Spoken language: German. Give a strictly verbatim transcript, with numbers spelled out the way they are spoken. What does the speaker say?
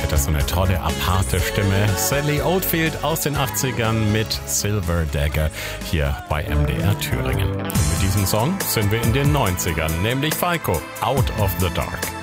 hat das so eine tolle, aparte Stimme. Sally Oldfield aus den achtzigern mit Silver Dagger hier bei M D R Thüringen. Und mit diesem Song sind wir in den neunzigern, nämlich Falco, Out of the Dark.